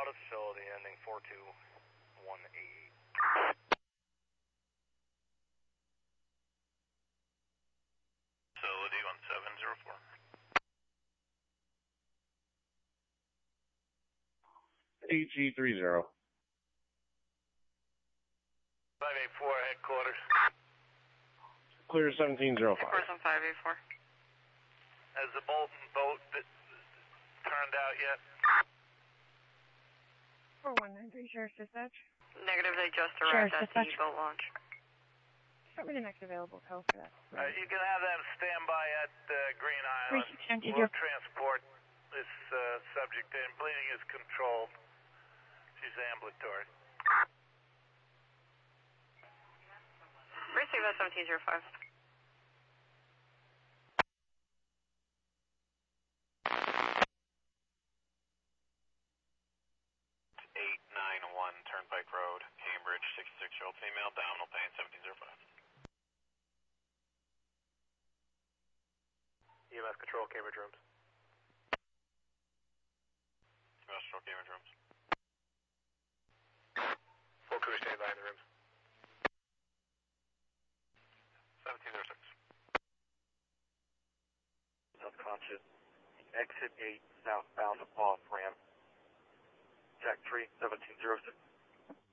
out of facility ending 42188. Facility 1704. AG30. 584 headquarters. Clear 1705. Person 584. Has the Bolton boat turned out yet? 4193 Sheriff's Dispatch. Negative, they just arrived at the boat launch. Start with the next available code for that. You can have them stand by at Green Island. We'll transport this subject in. Bleeding is controlled. She's ambulatory. Receive that 1705. Turnpike Road, Cambridge, 66-year-old female, abdominal pain, 1705. EMS control, Cambridge rooms. EMS control, Cambridge rooms. Full crew stand by in the rooms. 1706. Subconscious. Exit 8 southbound off ramp. Jack 3, 1706.